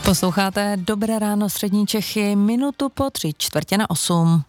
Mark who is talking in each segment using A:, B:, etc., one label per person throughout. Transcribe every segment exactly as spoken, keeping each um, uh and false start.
A: Posloucháte Dobré ráno střední Čechy, minutu po tři čtvrtě na osm.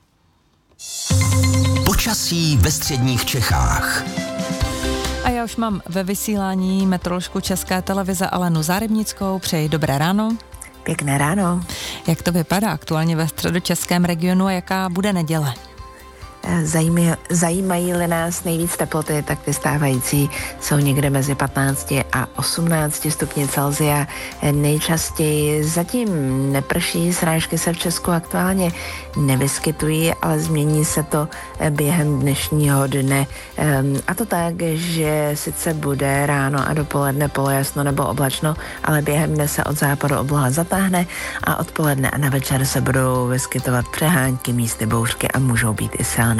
B: Počasí ve středních Čechách.
A: A já už mám ve vysílání meteoroložku České televize Alenu Zárybnickou. Přeji dobré ráno.
C: Pěkné ráno.
A: Jak to vypadá aktuálně ve středočeském regionu a jaká bude neděle?
C: Zajímají, zajímají-li nás nejvíc teploty, tak ty stávající jsou někde mezi patnácti a osmnácti stupni Celsia. Nejčastěji zatím neprší, srážky se v Česku aktuálně nevyskytují, ale změní se to během dnešního dne. A to tak, že sice bude ráno a dopoledne polojasno nebo oblačno, ale během dne se od západu obloha zatáhne a odpoledne a na večer se budou vyskytovat přehánky, místy bouřky a můžou být i silné.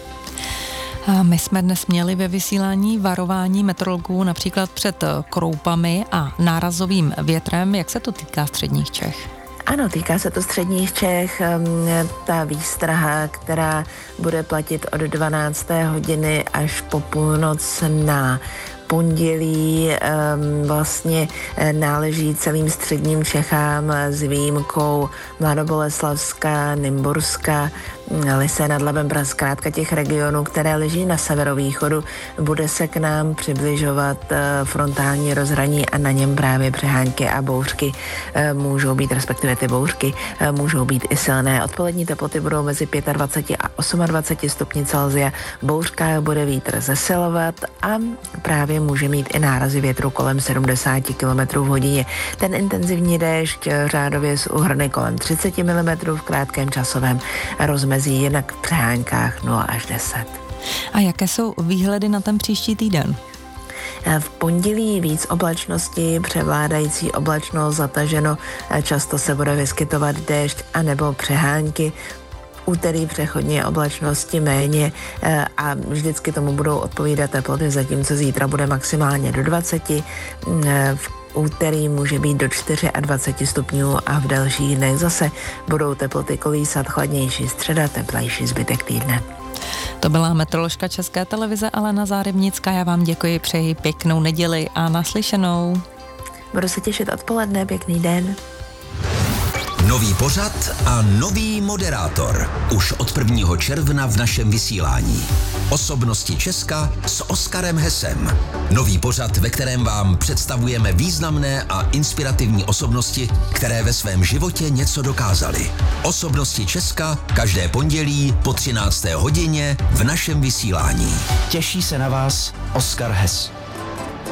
A: A my jsme dnes měli ve vysílání varování meteorologů například před kroupami a nárazovým větrem. Jak se to týká středních Čech?
C: Ano, týká se to středních Čech. Ta výstraha, která bude platit od dvanácté hodiny až po půlnoc na pondělí, vlastně náleží celým středním Čechám s výjimkou Mladoboleslavska, Nymburska, Lysé nad Labem, zkrátka těch regionů, které leží na severovýchodu, bude se k nám přibližovat frontální rozhraní a na něm právě přehánky a bouřky můžou být, respektive ty bouřky můžou být i silné. Odpolední teploty budou mezi dvaceti pěti a dvaceti osmi stupni Celsia. V bouřkách bude vítr zesilovat a právě může mít i nárazy větru kolem sedmdesát kilometrů v hodině. Ten intenzivní déšť řádově z úhrny kolem třicet milimetrů v krátkém časovém rozmezí, jinak v přeháňkách nula až deset.
A: A jaké jsou výhledy na ten příští týden?
C: V pondělí víc oblačnosti, převládající oblačnost, zataženo, často se bude vyskytovat déšť anebo přehánky. Úterý přechodně oblačnosti méně a vždycky tomu budou odpovídat teploty, zatímco zítra bude maximálně do dvaceti. V úterý může být do dvaceti čtyři stupňů a v dalších dnech zase budou teploty kolísat, chladnější středa, teplejší zbytek týdne.
A: To byla meteoroložka České televize Alena Zárybnická. Já vám děkuji, přeji pěknou neděli a naslyšenou.
C: Budu se těšit odpoledne, pěkný den.
B: Nový pořad a nový moderátor. Už od prvního června v našem vysílání. Osobnosti Česka s Oskarem Hesem. Nový pořad, ve kterém vám představujeme významné a inspirativní osobnosti, které ve svém životě něco dokázaly. Osobnosti Česka každé pondělí po třinácté hodině v našem vysílání.
D: Těší se na vás Oskar Hes.